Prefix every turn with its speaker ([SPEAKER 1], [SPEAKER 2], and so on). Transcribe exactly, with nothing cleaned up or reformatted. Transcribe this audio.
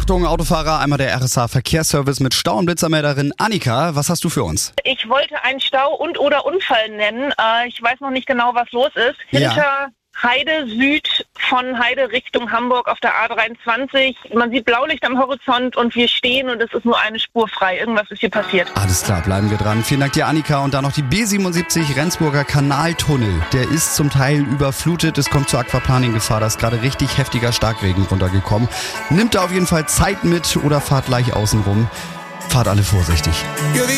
[SPEAKER 1] Achtung, Autofahrer, einmal der R S A-Verkehrsservice mit Stau- und Blitzermelderin Annika. Was hast du für uns?
[SPEAKER 2] Ich wollte einen Stau und oder Unfall nennen. Äh, ich weiß noch nicht genau, was los ist.
[SPEAKER 1] Ja.
[SPEAKER 2] Hinter Heide Süd von Heide Richtung Hamburg auf der A dreiundzwanzig. Man sieht Blaulicht am Horizont und wir stehen und es ist nur eine Spur frei. Irgendwas ist hier passiert.
[SPEAKER 1] Alles klar, bleiben wir dran. Vielen Dank dir, Annika. Und dann noch die B siebenundsiebzig Rendsburger Kanaltunnel. Der ist zum Teil überflutet. Es kommt zur Aquaplaning-Gefahr. Da ist gerade richtig heftiger Starkregen runtergekommen. Nimmt da auf jeden Fall Zeit mit oder fahrt gleich außen rum. Fahrt alle vorsichtig.